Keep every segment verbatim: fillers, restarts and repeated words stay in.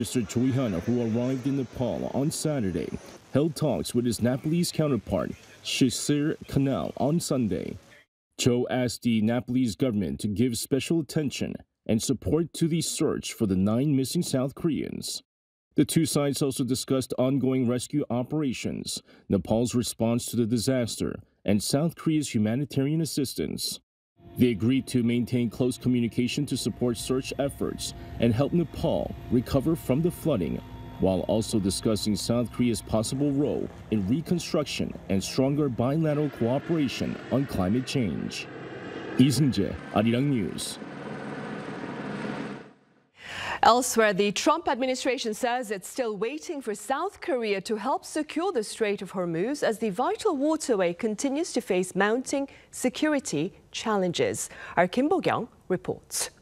Mister Choi Han, who arrived in Nepal on Saturday, held talks with his Nepalese counterpart, Shishir Kanal, on Sunday. Cho asked the Nepalese government to give special attention and support to the search for the nine missing South Koreans. The two sides also discussed ongoing rescue operations, Nepal's response to the disaster, and South Korea's humanitarian assistance. They agreed to maintain close communication to support search efforts and help Nepal recover from the flooding, while also discussing South Korea's possible role in reconstruction and stronger bilateral cooperation on climate change. Lee Seung-jae, Arirang News. Elsewhere, the Trump administration says it's still waiting for South Korea to help secure the Strait of Hormuz as the vital waterway continues to face mounting security challenges. Our Kim Bo-kyung reports.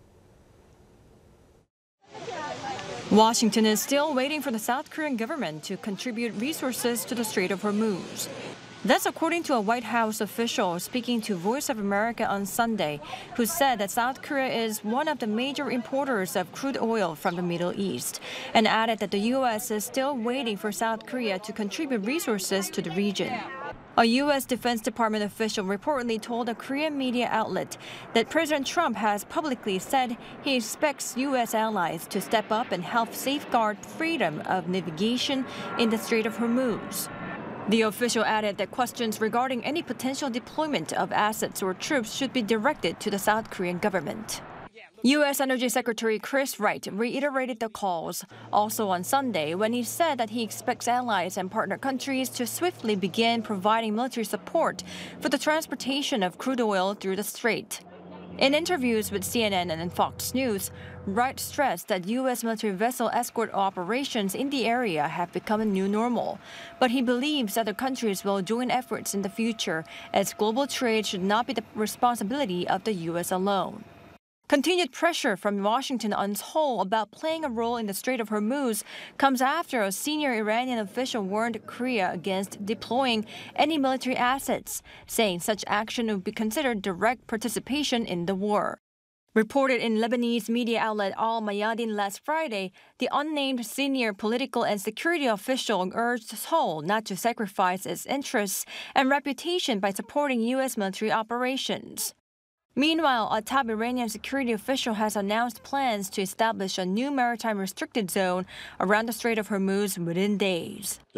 Washington is still waiting for the South Korean government to contribute resources to the Strait of Hormuz. That's according to a White House official speaking to Voice of America on Sunday, who said that South Korea is one of the major importers of crude oil from the Middle East, and added that the U S is still waiting for South Korea to contribute resources to the region. A U S Defense Department official reportedly told a Korean media outlet that President Trump has publicly said he expects U S allies to step up and help safeguard freedom of navigation in the Strait of Hormuz. The official added that questions regarding any potential deployment of assets or troops should be directed to the South Korean government. U S Energy Secretary Chris Wright reiterated the calls also on Sunday when he said that he expects allies and partner countries to swiftly begin providing military support for the transportation of crude oil through the strait. In interviews with C N N and Fox News, Wright stressed that U S military vessel escort operations in the area have become a new normal. But he believes other countries will join efforts in the future, as global trade should not be the responsibility of the U S alone. Continued pressure from Washington on Seoul about playing a role in the Strait of Hormuz comes after a senior Iranian official warned Korea against deploying any military assets, saying such action would be considered direct participation in the war. Reported in Lebanese media outlet Al Mayadin last Friday, the unnamed senior political and security official urged Seoul not to sacrifice its interests and reputation by supporting U S military operations. Meanwhile, a top Iranian security official has announced plans to establish a new maritime restricted zone around the Strait of Hormuz within days. In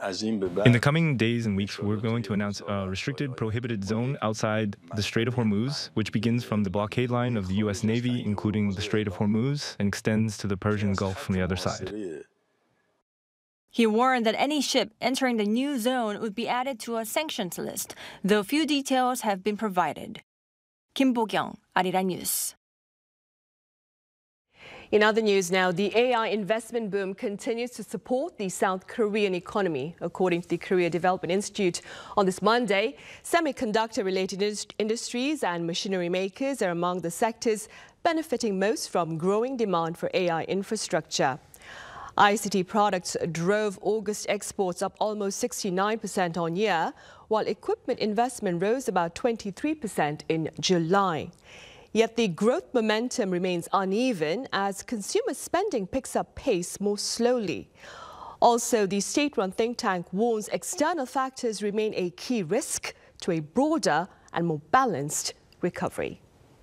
the coming days and weeks, we're going to announce a restricted, prohibited zone outside the Strait of Hormuz, which begins from the blockade line of the U S Navy, including the Strait of Hormuz, and extends to the Persian Gulf from the other side. He warned that any ship entering the new zone would be added to a sanctions list, though few details have been provided. Kim Bo-kyung, Arirang News. In other news now, the A I investment boom continues to support the South Korean economy. According to the Korea Development Institute, on this Monday, semiconductor-related industries and machinery makers are among the sectors benefiting most from growing demand for A I infrastructure. I C T products drove August exports up almost sixty-nine percent on year, while equipment investment rose about twenty-three percent in July. Yet the growth momentum remains uneven as consumer spending picks up pace more slowly. Also, the state-run think tank warns external factors remain a key risk to a broader and more balanced recovery.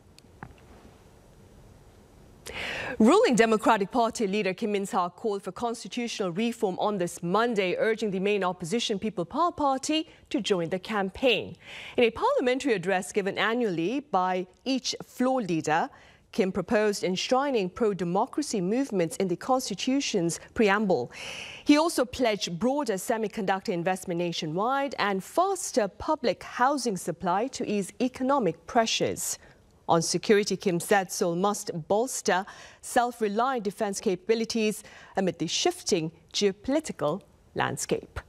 Ruling Democratic Party leader Kim Min-sa called for constitutional reform on this Monday, urging the main opposition People Power Party to join the campaign. In a parliamentary address given annually by each floor leader, Kim proposed enshrining pro-democracy movements in the Constitution's preamble. He also pledged broader semiconductor investment nationwide and faster public housing supply to ease economic pressures. On security, Kim said Seoul must bolster self-reliant defense capabilities amid the shifting geopolitical landscape.